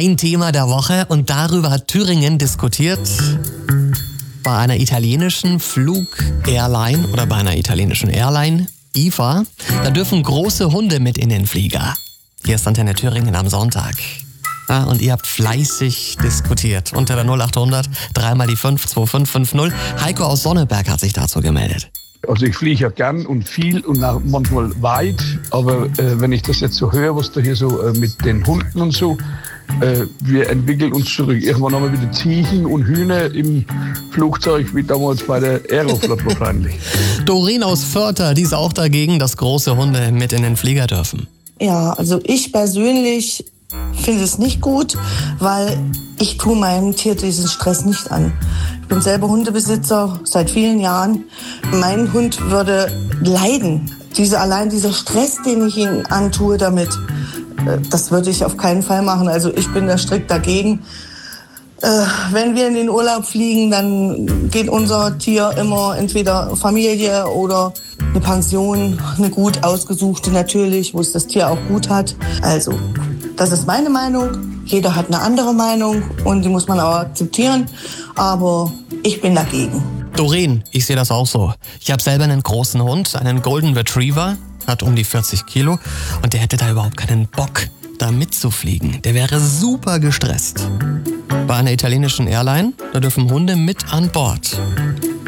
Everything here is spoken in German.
mein Thema der Woche und darüber hat Thüringen diskutiert. Bei einer italienischen Flug-Airline oder bei einer italienischen Airline, IFA, da dürfen große Hunde mit in den Flieger. Hier ist Antenne Thüringen am Sonntag. Ja, und ihr habt fleißig diskutiert. Unter der 0800 3 mal die 5 2550. Heiko aus Sonneberg hat sich dazu gemeldet. Also ich fliege ja gern und viel und auch manchmal weit, aber wenn ich das jetzt so höre, was da hier so mit den Hunden und so, wir entwickeln uns zurück. Irgendwann haben wir wieder Ziegen und Hühner im Flugzeug, wie damals bei der Aeroflot wahrscheinlich. Doreen aus Vörter, die ist auch dagegen, dass große Hunde mit in den Flieger dürfen. Ja, also ich persönlich finde es nicht gut, weil ich tue meinem Tier diesen Stress nicht an. Ich bin selber Hundebesitzer seit vielen Jahren. Mein Hund würde leiden. Allein dieser Stress, den ich ihm antue damit, das würde ich auf keinen Fall machen. Also ich bin da strikt dagegen. Wenn wir in den Urlaub fliegen, dann geht unser Tier immer entweder Familie oder eine Pension, eine gut ausgesuchte natürlich, wo es das Tier auch gut hat. Also das ist meine Meinung. Jeder hat eine andere Meinung und die muss man auch akzeptieren. Aber ich bin dagegen. Doreen, ich sehe das auch so. Ich habe selber einen großen Hund, einen Golden Retriever, hat um die 40 Kilo und der hätte da überhaupt keinen Bock, da mitzufliegen. Der wäre super gestresst. Bei einer italienischen Airline, da dürfen Hunde mit an Bord.